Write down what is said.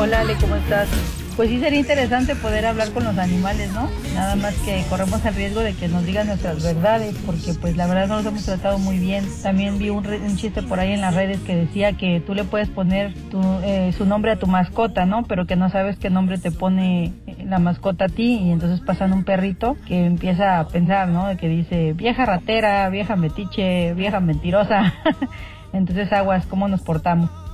Hola Ale, ¿cómo estás? Pues sí sería interesante poder hablar con los animales, ¿no? Nada más que corremos el riesgo de que nos digan nuestras verdades, porque pues la verdad no los hemos tratado muy bien. También vi un chiste por ahí en las redes que decía que tú le puedes poner su nombre a tu mascota, ¿no? Pero que no sabes qué nombre te pone la mascota a ti, y entonces pasan un perrito que empieza a pensar, ¿no? De que dice, vieja ratera, vieja metiche, vieja mentirosa. Entonces aguas, ¿cómo nos portamos?